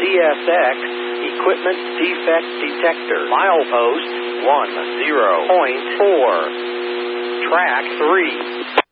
CSX Equipment Defect Detector. Milepost 10.4. Track 3.